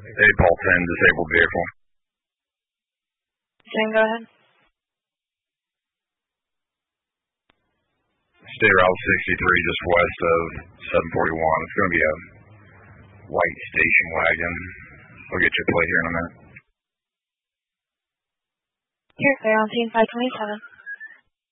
Paul 10, disabled vehicle. Can go ahead. State Route 63, just west of 741. It's going to be a white station wagon. I'll get your plate here in a minute. Here, on scene 527.